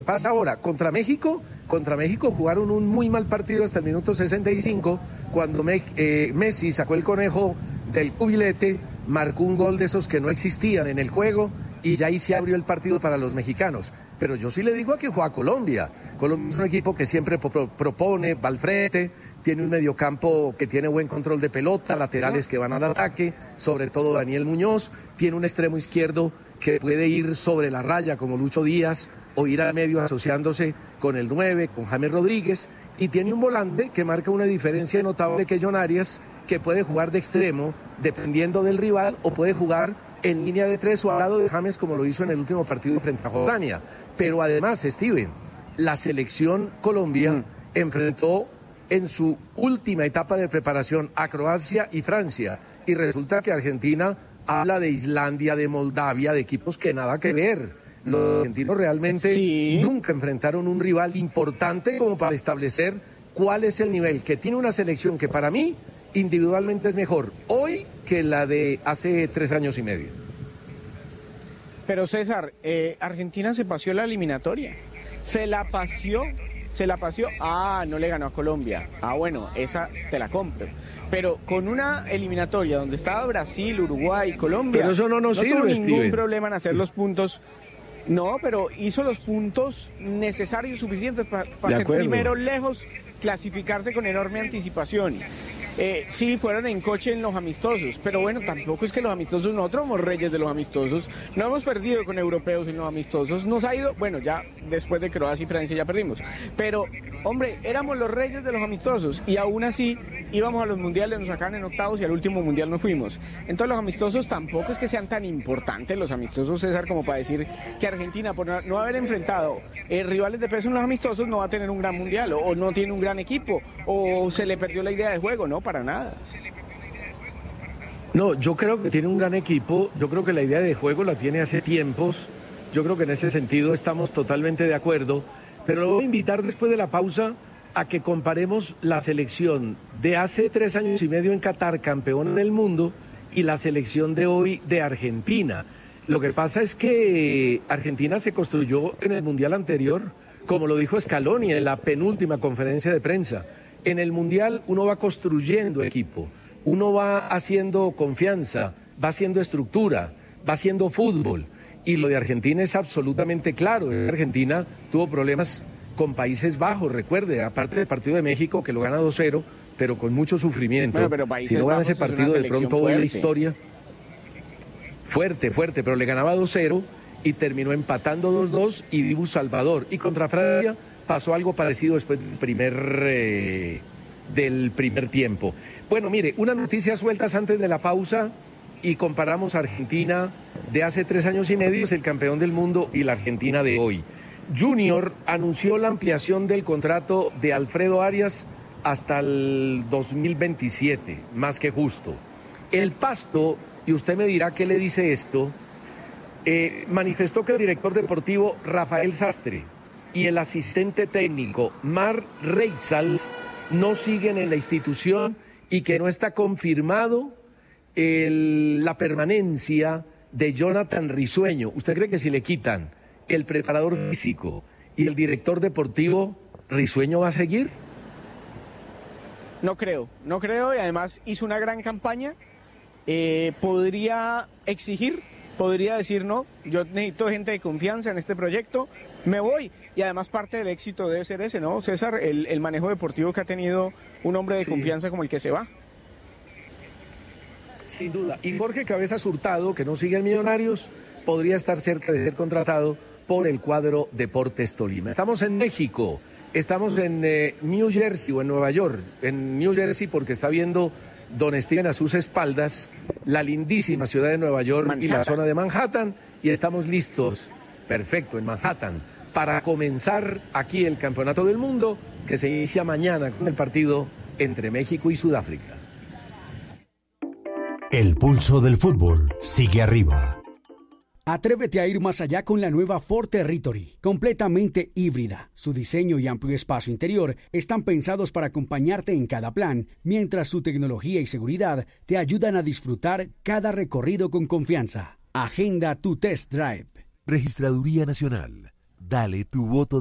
Pasa ahora, contra México jugaron un muy mal partido hasta el minuto 65, cuando Messi sacó el conejo del cubilete, marcó un gol de esos que no existían en el juego, y ya ahí se abrió el partido para los mexicanos. Pero yo sí le digo a que juega Colombia. Colombia es un equipo que siempre propone, va al frente, tiene un mediocampo que tiene buen control de pelota, laterales que van al ataque, sobre todo Daniel Muñoz, tiene un extremo izquierdo que puede ir sobre la raya como Lucho Díaz, o ir al medio asociándose con el 9, con James Rodríguez, y tiene un volante que marca una diferencia notable, que es John Arias, que puede jugar de extremo dependiendo del rival, o puede jugar en línea de 3 o al lado de James, como lo hizo en el último partido frente a Jordania. Pero además, Steven, la selección Colombia enfrentó en su última etapa de preparación a Croacia y Francia, y resulta que Argentina habla de Islandia, de Moldavia, de equipos que nada que ver. Los argentinos realmente nunca enfrentaron un rival importante como para establecer cuál es el nivel, que tiene una selección que para mí individualmente es mejor hoy que la de hace 3 años y medio. Pero César, Argentina se paseó la eliminatoria, se la paseó, no le ganó a Colombia, bueno, esa te la compro. Pero con una eliminatoria donde estaba Brasil, Uruguay, Colombia, pero eso no sirve, tuvo ningún Steven. problema en hacer los puntos. No, pero hizo los puntos necesarios, suficientes para ser primero lejos, clasificarse con enorme anticipación. Sí, fueron en coche en los amistosos, pero bueno, tampoco es que los amistosos, nosotros somos reyes de los amistosos, no hemos perdido con europeos en los amistosos, nos ha ido, bueno, ya después de Croacia y Francia ya perdimos, pero hombre, éramos los reyes de los amistosos y aún así íbamos a los mundiales, nos sacaban en octavos y al último mundial no fuimos. Entonces los amistosos tampoco es que sean tan importantes los amistosos, César, como para decir que Argentina, por no haber enfrentado rivales de peso en los amistosos, no va a tener un gran mundial o no tiene un gran equipo o se le perdió la idea de juego, ¿no? Para nada. No, yo creo que tiene un gran equipo, yo creo que la idea de juego la tiene hace tiempos, yo creo que en ese sentido estamos totalmente de acuerdo, pero lo voy a invitar después de la pausa a que comparemos la selección de hace 3 años y medio en Qatar, campeón del mundo, y la selección de hoy de Argentina. Lo que pasa es que Argentina se construyó en el Mundial anterior, como lo dijo Scaloni en la penúltima conferencia de prensa. En el Mundial uno va construyendo equipo, uno va haciendo confianza, va haciendo estructura, va haciendo fútbol. Y lo de Argentina es absolutamente claro. Argentina tuvo problemas con Países Bajos, recuerde, aparte del partido de México que lo gana 2-0, pero con mucho sufrimiento. Bueno, pero si no gana ese partido, de pronto hoy la historia... Fuerte, pero le ganaba 2-0 y terminó empatando 2-2 y Dibu Salvador. Y contra Francia pasó algo parecido después del primer tiempo. Bueno, mire, unas noticias sueltas antes de la pausa y comparamos a Argentina de hace 3 años y medio, es el campeón del mundo, y la Argentina de hoy. Junior anunció la ampliación del contrato de Alfredo Arias hasta el 2027, más que justo. El Pasto, y usted me dirá qué le dice esto, manifestó que el director deportivo Rafael Sastre y el asistente técnico Mar Reizals no siguen en la institución y que no está confirmado la permanencia de Jonathan Risueño. ¿Usted cree que si le quitan el preparador físico y el director deportivo, Risueño va a seguir? No creo, y además hizo una gran campaña, podría exigir, podría decir no, yo necesito gente de confianza en este proyecto, me voy, y además parte del éxito debe ser ese, ¿no, César? El manejo deportivo que ha tenido un hombre de confianza como el que se va. Sin duda, y Jorge Cabezas Hurtado, que no sigue en Millonarios, podría estar cerca de ser contratado por el cuadro Deportes Tolima. Estamos en México, estamos en New Jersey o en Nueva York, en New Jersey porque está viendo don Steven a sus espaldas la lindísima ciudad de Nueva York Manhattan. Y la zona de Manhattan, y estamos listos, perfecto, en Manhattan, para comenzar aquí el Campeonato del Mundo, que se inicia mañana con el partido entre México y Sudáfrica. El pulso del fútbol sigue arriba. Atrévete a ir más allá con la nueva Ford Territory, completamente híbrida. Su diseño y amplio espacio interior están pensados para acompañarte en cada plan, mientras su tecnología y seguridad te ayudan a disfrutar cada recorrido con confianza. Agenda tu test drive. Registraduría Nacional. Dale tu voto